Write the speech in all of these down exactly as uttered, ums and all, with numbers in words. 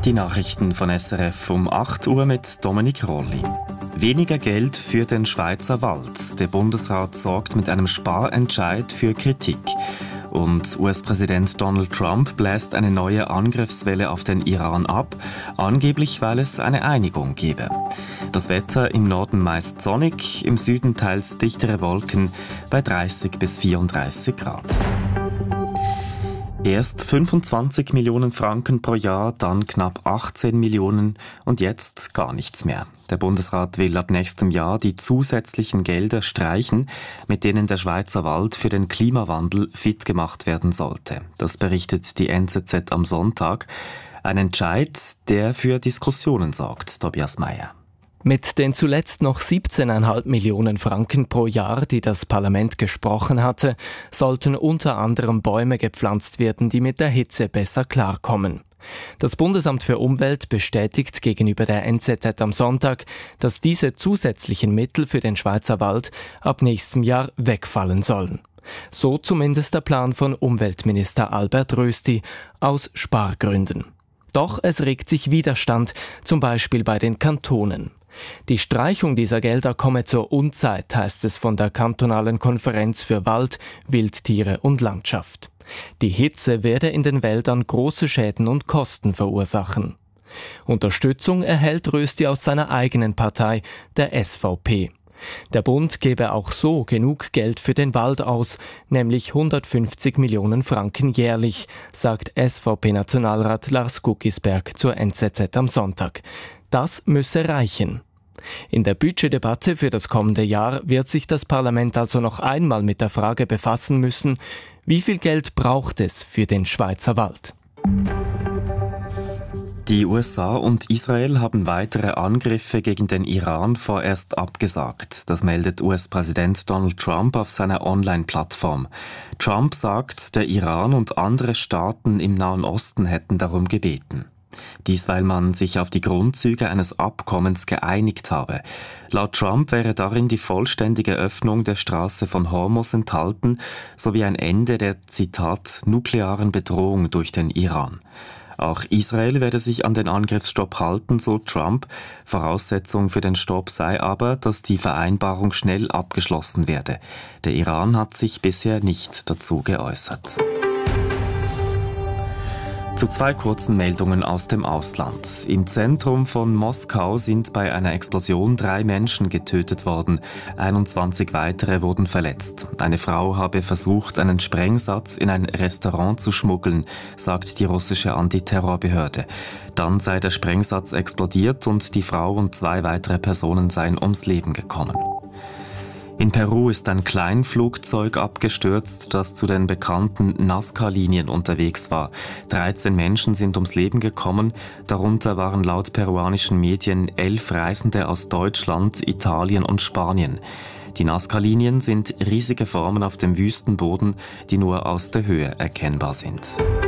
Die Nachrichten von S R F um acht Uhr mit Dominik Rolli. Weniger Geld für den Schweizer Wald. Der Bundesrat sorgt mit einem Sparentscheid für Kritik. Und U S-Präsident Donald Trump bläst eine neue Angriffswelle auf den Iran ab, angeblich weil es eine Einigung gebe. Das Wetter im Norden meist sonnig, im Süden teils dichtere Wolken bei dreißig bis vierunddreißig Grad. Erst fünfundzwanzig Millionen Franken pro Jahr, dann knapp achtzehn Millionen und jetzt gar nichts mehr. Der Bundesrat will ab nächstem Jahr die zusätzlichen Gelder streichen, mit denen der Schweizer Wald für den Klimawandel fit gemacht werden sollte. Das berichtet die N Z Z am Sonntag. Ein Entscheid, der für Diskussionen sorgt, Tobias Meyer. Mit den zuletzt noch siebzehn Komma fünf Millionen Franken pro Jahr, die das Parlament gesprochen hatte, sollten unter anderem Bäume gepflanzt werden, die mit der Hitze besser klarkommen. Das Bundesamt für Umwelt bestätigt gegenüber der N Z Z am Sonntag, dass diese zusätzlichen Mittel für den Schweizer Wald ab nächstem Jahr wegfallen sollen. So zumindest der Plan von Umweltminister Albert Rösti aus Spargründen. Doch es regt sich Widerstand, zum Beispiel bei den Kantonen. Die Streichung dieser Gelder komme zur Unzeit, heißt es von der kantonalen Konferenz für Wald, Wildtiere und Landschaft. Die Hitze werde in den Wäldern große Schäden und Kosten verursachen. Unterstützung erhält Rösti aus seiner eigenen Partei, der S V P. Der Bund gebe auch so genug Geld für den Wald aus, nämlich hundertfünfzig Millionen Franken jährlich, sagt S V P-Nationalrat Lars Guggisberg zur N Z Z am Sonntag. Das müsse reichen. In der Budgetdebatte für das kommende Jahr wird sich das Parlament also noch einmal mit der Frage befassen müssen, wie viel Geld braucht es für den Schweizer Wald? Die U S A und Israel haben weitere Angriffe gegen den Iran vorerst abgesagt. Das meldet U S-Präsident Donald Trump auf seiner Online-Plattform. Trump sagt, der Iran und andere Staaten im Nahen Osten hätten darum gebeten. Dies, weil man sich auf die Grundzüge eines Abkommens geeinigt habe. Laut Trump wäre darin die vollständige Öffnung der Straße von Hormuz enthalten, sowie ein Ende der, Zitat, nuklearen Bedrohung durch den Iran. Auch Israel werde sich an den Angriffsstopp halten, so Trump. Voraussetzung für den Stopp sei aber, dass die Vereinbarung schnell abgeschlossen werde. Der Iran hat sich bisher nicht dazu geäußert. Zu zwei kurzen Meldungen aus dem Ausland. Im Zentrum von Moskau sind bei einer Explosion drei Menschen getötet worden. einundzwanzig weitere wurden verletzt. Eine Frau habe versucht, einen Sprengsatz in ein Restaurant zu schmuggeln, sagt die russische Antiterrorbehörde. Dann sei der Sprengsatz explodiert und die Frau und zwei weitere Personen seien ums Leben gekommen. In Peru ist ein Kleinflugzeug abgestürzt, das zu den bekannten Nazca-Linien unterwegs war. dreizehn Menschen sind ums Leben gekommen, darunter waren laut peruanischen Medien elf Reisende aus Deutschland, Italien und Spanien. Die Nazca-Linien sind riesige Formen auf dem Wüstenboden, die nur aus der Höhe erkennbar sind.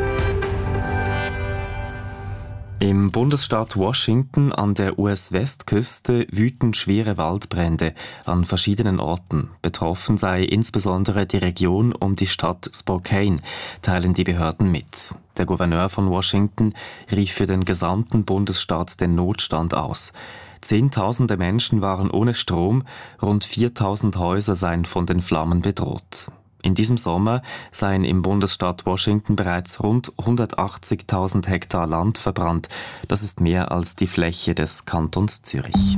Im Bundesstaat Washington an der U S-Westküste wüten schwere Waldbrände an verschiedenen Orten. Betroffen sei insbesondere die Region um die Stadt Spokane, teilen die Behörden mit. Der Gouverneur von Washington rief für den gesamten Bundesstaat den Notstand aus. Zehntausende Menschen waren ohne Strom, rund viertausend Häuser seien von den Flammen bedroht. In diesem Sommer seien im Bundesstaat Washington bereits rund hundertachtzigtausend Hektar Land verbrannt. Das ist mehr als die Fläche des Kantons Zürich.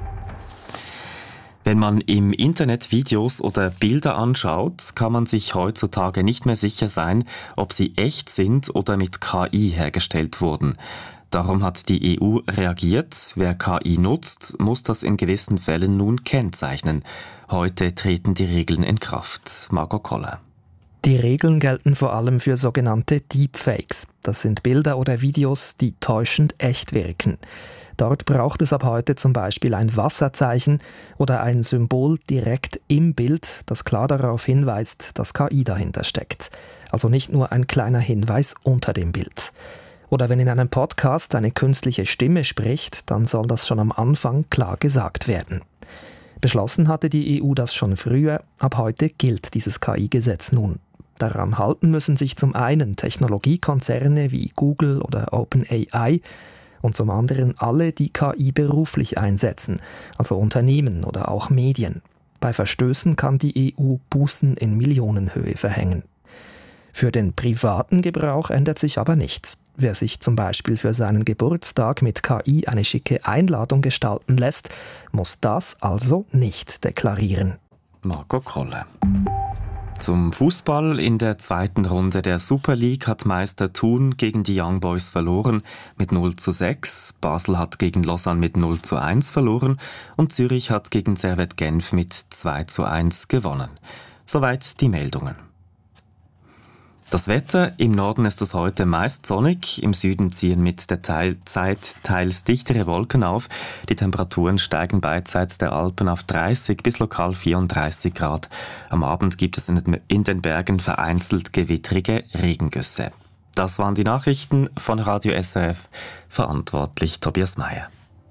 Wenn man im Internet Videos oder Bilder anschaut, kann man sich heutzutage nicht mehr sicher sein, ob sie echt sind oder mit K I hergestellt wurden. Darum hat die E U reagiert. Wer K I nutzt, muss das in gewissen Fällen nun kennzeichnen. Heute treten die Regeln in Kraft. Margot Koller. Die Regeln gelten vor allem für sogenannte Deepfakes. Das sind Bilder oder Videos, die täuschend echt wirken. Dort braucht es ab heute zum Beispiel ein Wasserzeichen oder ein Symbol direkt im Bild, das klar darauf hinweist, dass K I dahinter steckt. Also nicht nur ein kleiner Hinweis unter dem Bild. Oder wenn in einem Podcast eine künstliche Stimme spricht, dann soll das schon am Anfang klar gesagt werden. Beschlossen hatte die E U das schon früher, ab heute gilt dieses K I-Gesetz nun. Daran halten müssen sich zum einen Technologiekonzerne wie Google oder OpenAI, und zum anderen alle, die K I beruflich einsetzen, also Unternehmen oder auch Medien. Bei Verstößen kann die E U Bußen in Millionenhöhe verhängen. Für den privaten Gebrauch ändert sich aber nichts. Wer sich zum Beispiel für seinen Geburtstag mit K I eine schicke Einladung gestalten lässt, muss das also nicht deklarieren. Marco Krolle. Zum Fußball: In der zweiten Runde der Super League hat Meister Thun gegen die Young Boys verloren mit null zu sechs, Basel hat gegen Lausanne mit null zu eins verloren und Zürich hat gegen Servette Genf mit zwei zu eins gewonnen. Soweit die Meldungen. Das Wetter: Im Norden ist es heute meist sonnig, im Süden ziehen mit der Teil- Zeit teils dichtere Wolken auf. Die Temperaturen steigen beidseits der Alpen auf dreißig bis lokal vierunddreißig Grad. Am Abend gibt es in den Bergen vereinzelt gewittrige Regengüsse. Das waren die Nachrichten von Radio S R F. Verantwortlich Tobias Meyer.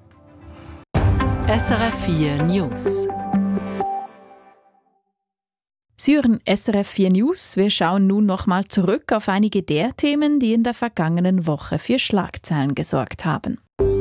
S R F vier News. Sie hören S R F vier News. Wir schauen nun nochmal zurück auf einige der Themen, die in der vergangenen Woche für Schlagzeilen gesorgt haben.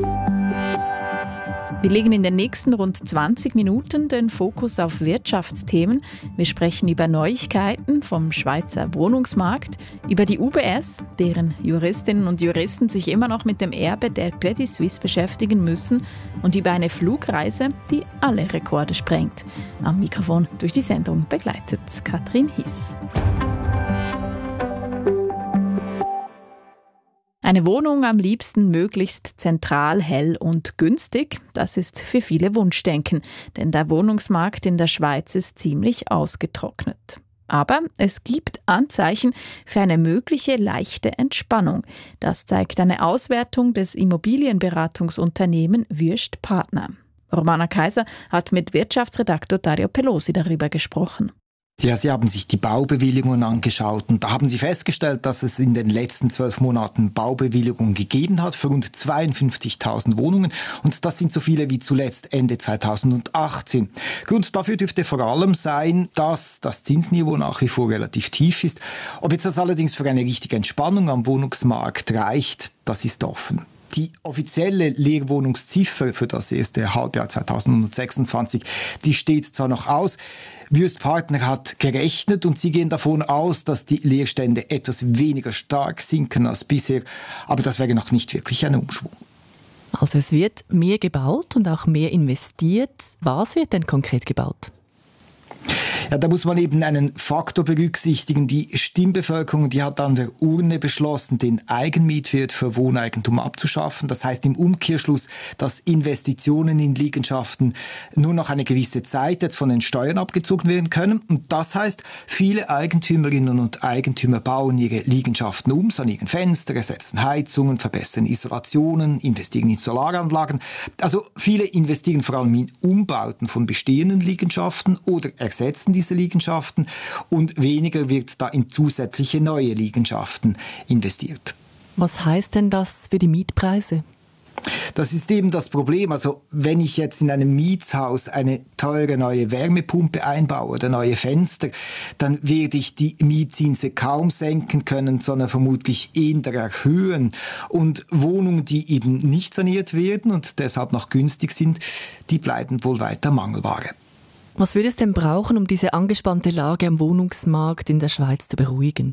Wir legen in den nächsten rund zwanzig Minuten den Fokus auf Wirtschaftsthemen. Wir sprechen über Neuigkeiten vom Schweizer Wohnungsmarkt, über die U B S, deren Juristinnen und Juristen sich immer noch mit dem Erbe der Credit Suisse beschäftigen müssen, und über eine Flugreise, die alle Rekorde sprengt. Am Mikrofon durch die Sendung begleitet Katrin Hies. Eine Wohnung am liebsten möglichst zentral, hell und günstig. Das ist für viele Wunschdenken, denn der Wohnungsmarkt in der Schweiz ist ziemlich ausgetrocknet. Aber es gibt Anzeichen für eine mögliche leichte Entspannung. Das zeigt eine Auswertung des Immobilienberatungsunternehmen Wüest Partner. Romana Kaiser hat mit Wirtschaftsredaktor Dario Pelosi darüber gesprochen. Ja, Sie haben sich die Baubewilligungen angeschaut und da haben Sie festgestellt, dass es in den letzten zwölf Monaten Baubewilligungen gegeben hat für rund zweiundfünfzigtausend Wohnungen, und das sind so viele wie zuletzt Ende zweitausendachtzehn. Grund dafür dürfte vor allem sein, dass das Zinsniveau nach wie vor relativ tief ist. Ob jetzt das allerdings für eine richtige Entspannung am Wohnungsmarkt reicht, das ist offen. Die offizielle Leerwohnungsziffer für das erste Halbjahr zweitausendsechsundzwanzig, die steht zwar noch aus. Wüest Partner hat gerechnet und sie gehen davon aus, dass die Leerstände etwas weniger stark sinken als bisher. Aber das wäre noch nicht wirklich ein Umschwung. Also es wird mehr gebaut und auch mehr investiert. Was wird denn konkret gebaut? Ja, da muss man eben einen Faktor berücksichtigen. Die Stimmbevölkerung, die hat an der Urne beschlossen, den Eigenmietwert für Wohneigentum abzuschaffen. Das heißt im Umkehrschluss, dass Investitionen in Liegenschaften nur noch eine gewisse Zeit jetzt von den Steuern abgezogen werden können. Und das heißt, viele Eigentümerinnen und Eigentümer bauen ihre Liegenschaften um, sanieren Fenster, ersetzen Heizungen, verbessern Isolationen, investieren in Solaranlagen. Also viele investieren vor allem in Umbauten von bestehenden Liegenschaften oder ersetzen die diese Liegenschaften, und weniger wird da in zusätzliche neue Liegenschaften investiert. Was heißt denn das für die Mietpreise? Das ist eben das Problem. Also wenn ich jetzt in einem Mietshaus eine teure neue Wärmepumpe einbaue oder neue Fenster, dann werde ich die Mietzinse kaum senken können, sondern vermutlich eher erhöhen. Und Wohnungen, die eben nicht saniert werden und deshalb noch günstig sind, die bleiben wohl weiter Mangelware. Was würde es denn brauchen, um diese angespannte Lage am Wohnungsmarkt in der Schweiz zu beruhigen?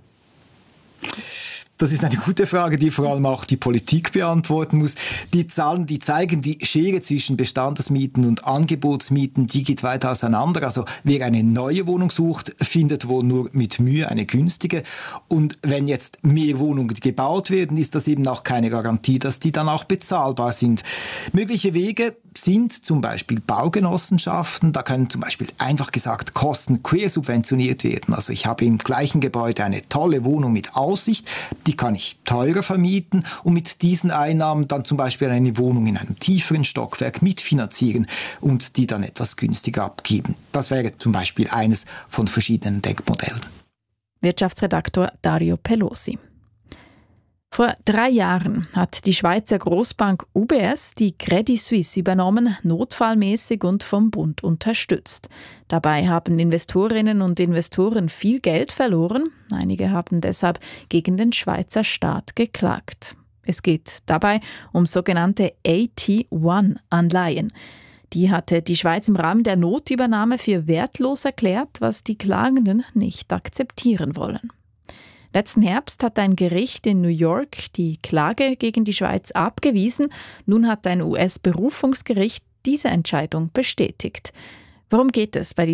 Das ist eine gute Frage, die vor allem auch die Politik beantworten muss. Die Zahlen, die zeigen, die Schere zwischen Bestandsmieten und Angebotsmieten, die geht weiter auseinander. Also wer eine neue Wohnung sucht, findet wohl nur mit Mühe eine günstige. Und wenn jetzt mehr Wohnungen gebaut werden, ist das eben auch keine Garantie, dass die dann auch bezahlbar sind. Mögliche Wege sind zum Beispiel Baugenossenschaften. Da können zum Beispiel einfach gesagt Kosten quersubventioniert werden. Also ich habe im gleichen Gebäude eine tolle Wohnung mit Aussicht, die kann ich teurer vermieten und mit diesen Einnahmen dann zum Beispiel eine Wohnung in einem tieferen Stockwerk mitfinanzieren und die dann etwas günstiger abgeben. Das wäre zum Beispiel eines von verschiedenen Denkmodellen. Wirtschaftsredaktor Dario Pelosi. Vor drei Jahren hat die Schweizer Grossbank U B S die Credit Suisse übernommen, notfallmäßig und vom Bund unterstützt. Dabei haben Investorinnen und Investoren viel Geld verloren. Einige haben deshalb gegen den Schweizer Staat geklagt. Es geht dabei um sogenannte A T eins Anleihen. Die hatte die Schweiz im Rahmen der Notübernahme für wertlos erklärt, was die Klagenden nicht akzeptieren wollen. Letzten Herbst hat ein Gericht in New York die Klage gegen die Schweiz abgewiesen. Nun hat ein U S-Berufungsgericht diese Entscheidung bestätigt. Worum geht es bei